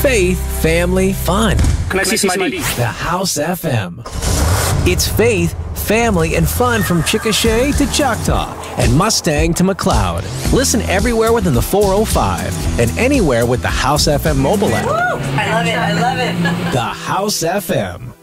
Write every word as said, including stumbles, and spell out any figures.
faith, family, fun. Can I see some I D? The House F M. It's faith, family, and fun from Chickasha to Choctaw and Mustang to McLeod. Listen everywhere within the four oh five and anywhere with the House F M mobile app. Woo! I love it. I love it. The House F M.